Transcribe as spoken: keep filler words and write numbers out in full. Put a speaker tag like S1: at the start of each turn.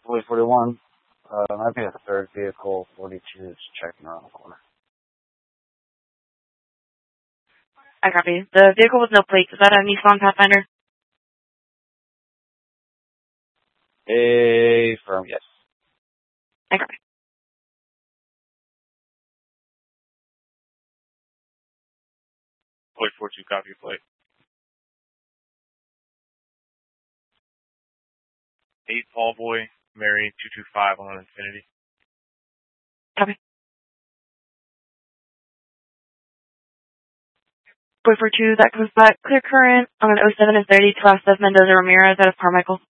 S1: Fully forty-one. Uh, might be a third vehicle. forty-two is checking around the corner.
S2: I copy. The vehicle with no plates, is that a Nissan Pathfinder?
S1: A firm, yes.
S2: I copy.
S3: Plate four two, copy your plate. eight Paul Boy, Mary two two five on Infinity.
S2: Copy. Boy for two, that comes back. Clear current on an oh seven and thirty to Last of Mendoza Ramirez out of Carmichael.